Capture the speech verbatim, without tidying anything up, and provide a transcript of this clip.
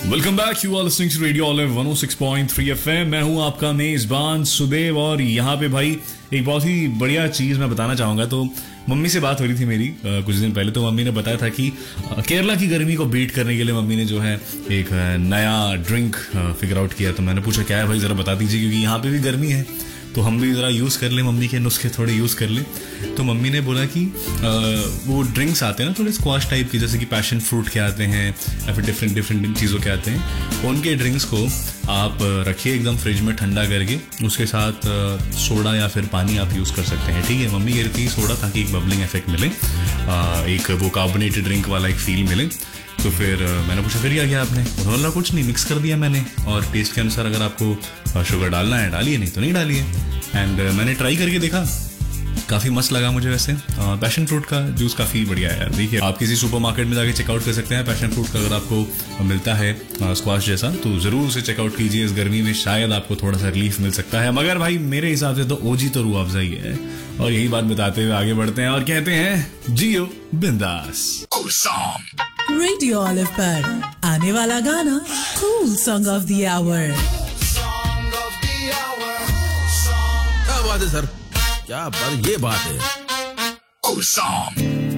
Welcome back, you are listening to radio olive one O six point three FM. मैं हूं आपका मेजबान सुदेव और यहाँ पे भाई एक बहुत ही बढ़िया चीज मैं बताना चाहूंगा। तो मम्मी से बात हो रही थी मेरी आ, कुछ दिन पहले। तो मम्मी ने बताया था कि आ, केरला की गर्मी को बीट करने के लिए मम्मी ने जो है एक आ, नया ड्रिंक फिगर आउट किया। तो मैंने पूछा क्या है भाई, जरा बता दीजिए, क्योंकि यहाँ पे भी गर्मी है तो हम भी ज़रा यूज़ कर लें, मम्मी के नुस्खे थोड़े यूज़ कर लें। तो मम्मी ने बोला कि आ, वो ड्रिंक्स आते हैं ना थोड़े स्क्वाश टाइप के, जैसे कि पैशन फ्रूट के आते हैं या फिर डिफरेंट डिफरेंट चीज़ों के आते हैं। उनके ड्रिंक्स को आप रखिए एकदम फ्रिज में ठंडा करके, उसके साथ सोडा या फिर पानी आप यूज़ कर सकते हैं। ठीक है, मम्मी कह रही थी सोडा ताकि एक बबलिंग इफेक्ट मिले, आ, एक वो कार्बोनेटेड ड्रिंक वाला एक फील मिले। तो फिर मैंने पूछा फिर क्या किया आपने? बोला कुछ नहीं, मिक्स कर दिया मैंने और टेस्ट के अनुसार अगर आपको शुगर डालना है डालिए, नहीं तो नहीं डालिए। एंड मैंने ट्राई करके देखा, काफ़ी मस्त लगा मुझे। वैसे पैशन फ्रूट का जूस काफ़ी बढ़िया है यार। देखिए, आप किसी सुपरमार्केट में जाके चेकआउट कर सकते हैं पैशन फ्रूट का, अगर आपको मिलता है स्क्वाश जैसा तो ज़रूर उसे चेकआउट कीजिए। इस गर्मी में शायद आपको थोड़ा सा रिलीफ मिल सकता है। मगर भाई मेरे हिसाब से तो ओजी तो रूह अफ़ज़ा ही है। और यही बात बताते हुए आगे बढ़ते हैं और कहते हैं जियो बिंदास। रेडियो ऑलिव पर आने वाला गाना cool song of the our. क्या बात है सर, क्या बात, ये बात है।